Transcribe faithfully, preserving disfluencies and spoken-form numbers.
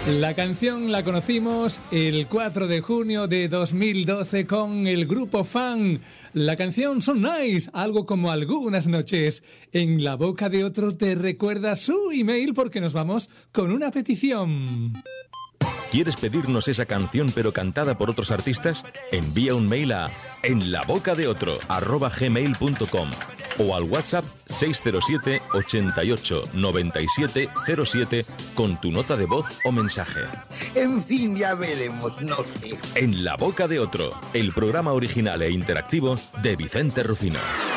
La canción la conocimos el cuatro de junio de dos mil doce con el grupo Fan. La canción So Nice, algo como Algunas noches. En la boca de otro te recuerda su email porque nos vamos con una petición. ¿Quieres pedirnos esa canción pero cantada por otros artistas? Envía un mail a enlabocadeotro arroba gmail punto com o al WhatsApp seis cero siete, ochenta y ocho, noventa y siete, cero siete con tu nota de voz o mensaje. En fin, ya veremos, no sé. En la boca de otro, el programa original e interactivo de Vicente Rufino.